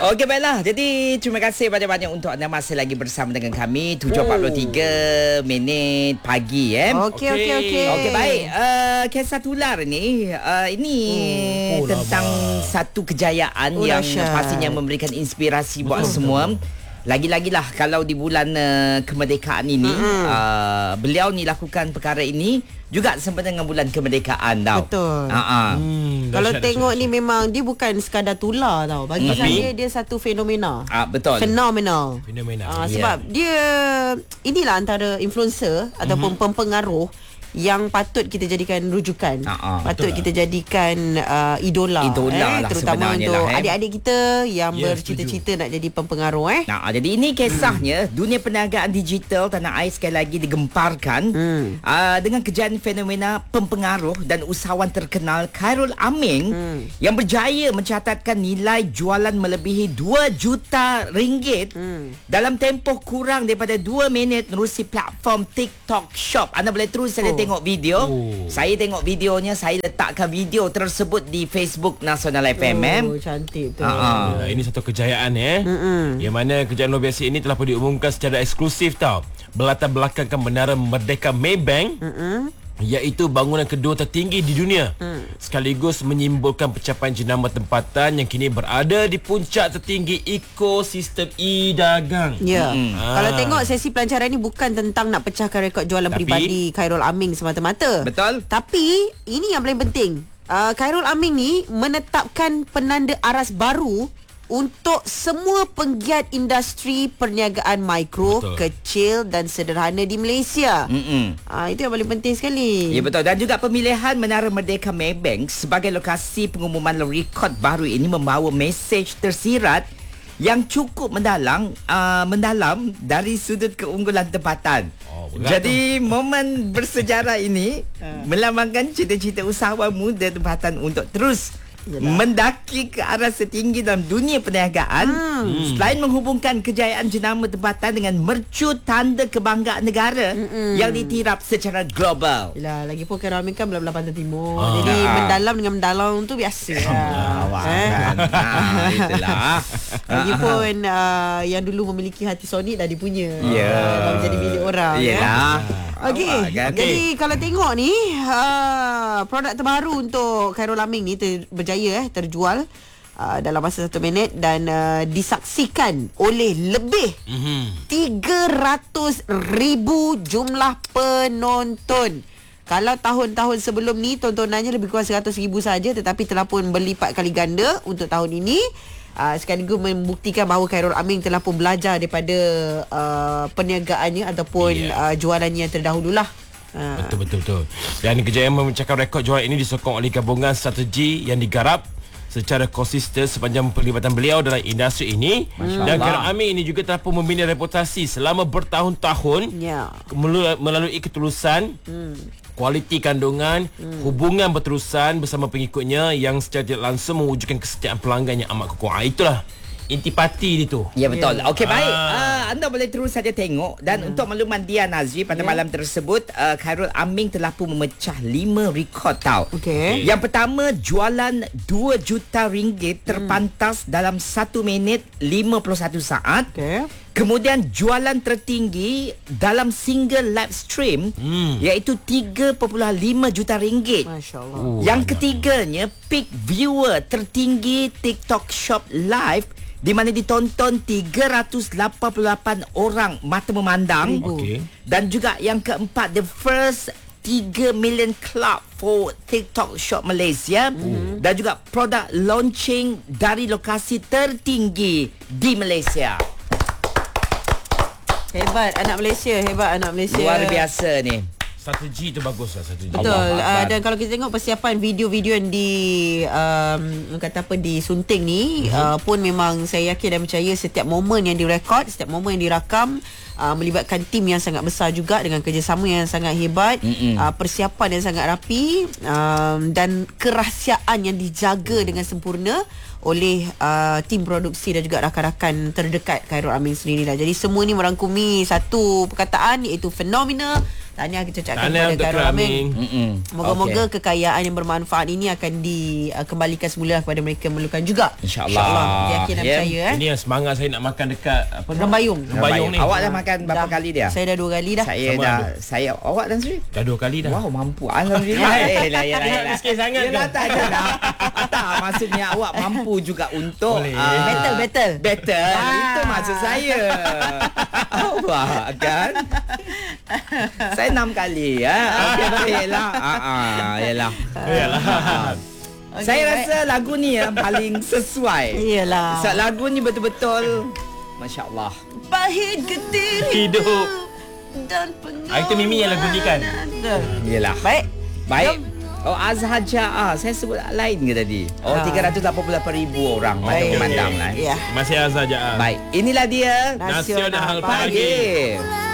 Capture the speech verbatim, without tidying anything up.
Okey, baiklah. Jadi terima kasih banyak-banyak untuk anda masih lagi bersama dengan kami. tujuh empat puluh tiga oh. minit pagi eh. Okey okey okey. Okey, baik. Uh, kisah tular ni uh, ini oh, oh, tentang lama. satu kejayaan oh, yang Rasha. pastinya memberikan inspirasi buat betul, semua. Betul. Lagi-lagilah kalau di bulan uh, kemerdekaan ini mm-hmm. uh, beliau ni lakukan perkara ini juga sempena dengan bulan kemerdekaan tau. Betul. Uh-uh. Hmm, kalau dah tengok dah, ni memang dia bukan sekadar tular tau. Bagi mm-hmm. saya dia satu fenomena. Ah uh, betul. Fenomenal. Fenomena. Uh, sebab yeah. dia inilah antara influencer mm-hmm. ataupun pempengaruh yang patut kita jadikan rujukan. Uh-uh, patut betul kita lah. jadikan uh, idola, idola eh, lah terutama untuk lah, eh. adik-adik kita yang yeah, bercita-cita setuju. nak jadi pempengaruh eh. Nah, jadi ini kisahnya hmm. dunia perniagaan digital tanah air sekali lagi digemparkan hmm. uh, dengan kejayaan fenomena pempengaruh dan usahawan terkenal Khairul Aming hmm. yang berjaya mencatatkan nilai jualan melebihi dua juta ringgit hmm. dalam tempoh kurang daripada dua minit menerusi platform TikTok Shop. Anda boleh terus oh. tengok video. Oh. Saya tengok videonya, saya letakkan video tersebut di Facebook Nasional F M. Oh, cantik tu. Uh-huh. Ini satu kejayaan eh. Mm-mm. Yang mana kejayaan luar biasa ini telah pun diumumkan secara eksklusif tau. Berlatar belakangkan Menara Merdeka Maybank. Mm-mm. Iaitu bangunan kedua tertinggi di dunia hmm. sekaligus menyimbolkan pencapaian jenama tempatan yang kini berada di puncak tertinggi ekosistem e-dagang. Ya. Hmm. Ha. Kalau tengok sesi pelancaran ni bukan tentang nak pecahkan rekod jualan Tapi, peribadi Khairul Aming semata-mata. Betul. Tapi ini yang paling penting. Uh, Khairul Aming ni menetapkan penanda aras baru untuk semua penggiat industri perniagaan mikro, betul, kecil dan sederhana di Malaysia. Ah, itu yang paling penting sekali. Ya, betul. Dan juga pemilihan Menara Merdeka Maybank sebagai lokasi pengumuman rekod baru ini membawa mesej tersirat yang cukup mendalam, uh, mendalam dari sudut keunggulan tempatan. Oh, jadi momen bersejarah ini melambangkan cita-cita usahawan muda tempatan untuk terus Yalah. mendaki ke arah setinggi dalam dunia perniagaan hmm. selain menghubungkan kejayaan jenama tempatan dengan mercu tanda kebanggaan negara Mm-mm. yang ditirap secara global. Yalah, lagi pun Khairul Aming kan belah-belah Pantai Timur. Ah. Jadi ah. mendalam dengan mendalam tu biasa lah. Ah, eh? kan. ah, itulah. Lagipun uh, yang dulu memiliki hati Sonic dah dipunya. Ya. Yeah. Uh, dah menjadi milik orang. Yalah. Ya. Okey, kan? Jadi okay. kalau tengok ni uh, produk terbaru untuk Khairul Aming ni ter, berjaya eh terjual uh, dalam masa satu minit dan uh, disaksikan oleh lebih mm-hmm. tiga ratus ribu jumlah penonton. Kalau tahun-tahun sebelum ni tontonannya lebih kurang seratus ribu saja, tetapi telah pun berlipat kali ganda untuk tahun ini. Uh, sekaligus membuktikan bahawa Khairul Aming telah pun belajar daripada uh, perniagaannya ataupun yeah. uh, jualannya terdahulu lah. Uh. Betul, betul, betul. Dan kejayaan memecahkan rekod jualan ini disokong oleh gabungan strategi yang digarap secara konsisten sepanjang pelibatan beliau dalam industri ini. Dan Khairul Aming ini juga telah pun membina reputasi selama bertahun-tahun yeah. melalui ketulusan, hmm. kualiti kandungan, hmm. hubungan berterusan bersama pengikutnya yang secara tidak langsung mewujudkan kesetiaan pelanggan yang amat kokoh. Ah, itulah intipati dia tu. Ya, betul. Yeah. Okey, baik. Ah. Uh, anda boleh terus saja tengok. Dan hmm. untuk makluman dia, Nazri, pada yeah. malam tersebut uh, Khairul Aming telah pun memecah lima rekod tau. Okay. Yang pertama, jualan dua juta ringgit terpantas hmm. dalam satu minit lima puluh satu saat. Okay. Kemudian jualan tertinggi dalam single live stream hmm. iaitu tiga perpuluhan lima juta ringgit. Masya-Allah. Uh, Yang ketiganya, peak viewer tertinggi TikTok Shop Live di mana ditonton tiga ratus lapan puluh lapan orang mata memandang. Okay. Dan juga yang keempat, the first tiga million club for TikTok Shop Malaysia. Mm-hmm. Dan juga produk launching dari lokasi tertinggi di Malaysia. Hebat anak Malaysia, hebat anak Malaysia. Luar biasa ni. Strategi tu bagus lah, strategi. Betul. Uh, dan kalau kita tengok persiapan video-video yang di um, kata apa disunting ni mm-hmm. uh, pun memang saya yakin dan percaya setiap momen yang direkod, setiap momen yang dirakam uh, melibatkan tim yang sangat besar juga dengan kerjasama yang sangat hebat, mm-hmm. uh, persiapan yang sangat rapi um, dan kerahsiaan yang dijaga dengan sempurna oleh uh, tim produksi dan juga rakan-rakan terdekat Khairul Aming sendiri lah. Jadi semua ni merangkumi satu perkataan iaitu fenomena Tahniah kita ucapkan Tahniah kepada untuk Khairul Khairul Aming. Aming. Mm-mm. Moga-moga Okey. kekayaan yang bermanfaat ini akan dikembalikan semula kepada mereka yang memerlukan juga. InsyaAllah. Kita yakin dan Ya. percaya eh. Ini yang semangat saya nak makan dekat apa nama? Rembayung. Rembayung ni. Awak dah makan berapa Dah. kali dia? Saya dah dua kali dah. Saya Sama dah ada. saya awak dan Sri. Dah dua kali dah. Wow, mampu. Alhamdulillah. Eh, lah, ya, lah, ya, lah. Sikit sangat Yelah, ke? tak ada lah. Tak, maksudnya awak mampu juga untuk Boleh. ah, Battle, battle. Battle. Ah. Itu maksud saya. Awak kan? Saya enam kali ya. Okey, baiklah. Ah, ah, yalah. Yalah. Okey, Saya baik. rasa lagu ni yang paling sesuai. Iyalah. Sebab lagu ni betul-betul Masya-Allah. Pahit getir Hidup. dan pengorbanan. Ah, itu Mimi yang lagu ni kan? Yalah. Baik. Baik. Oh, Azhar Ja'a. Saya sebut lain ke tadi? Oh, Ah. tiga ratus lapan puluh lapan ribu orang pada Baik. memandang lah. Ya. Masih Azhar je. Baik, inilah dia Nasional Pagi. Pagi.